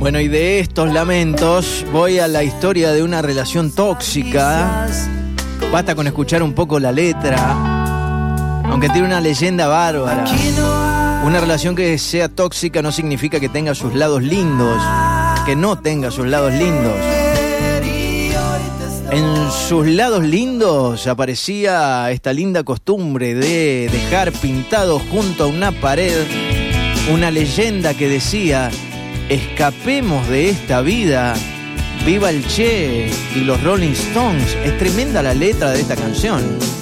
Bueno, y de estos lamentos voy a la historia de una relación tóxica. Basta con escuchar un poco la letra, aunque tiene una leyenda bárbara. Una relación que sea tóxica no significa que tenga sus lados lindos, que no tenga sus lados lindos. En sus lados lindos aparecía esta linda costumbre de dejar pintado junto a una pared una leyenda que decía: escapemos de esta vida, viva el Che y los Rolling Stones. Es tremenda la letra de esta canción.